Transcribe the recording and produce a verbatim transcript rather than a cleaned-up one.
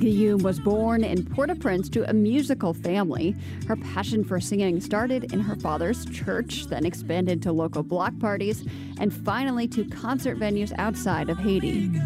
Guillaume was born in Port-au-Prince to a musical family. Her passion for singing started in her father's church, then expanded to local block parties, and finally to concert venues outside of Haiti.